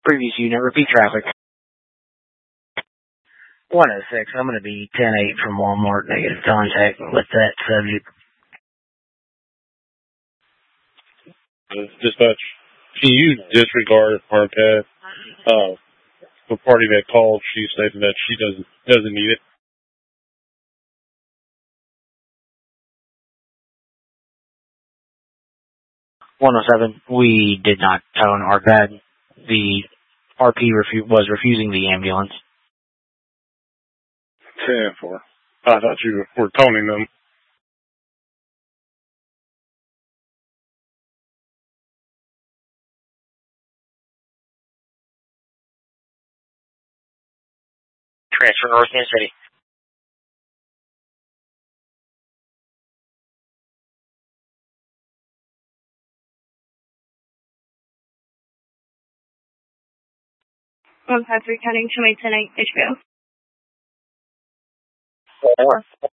Previous unit, repeat traffic. 106, I'm going to be 10-8 from Walmart, negative contact with that subject. Dispatch, can you disregard our path? The party that called, she stated that she doesn't need it. 107, we did not tone our bad. The RP was refusing the ambulance. 10-4. I thought you were toning them. Transfer North Kansas City. Counting 10-8 HBO.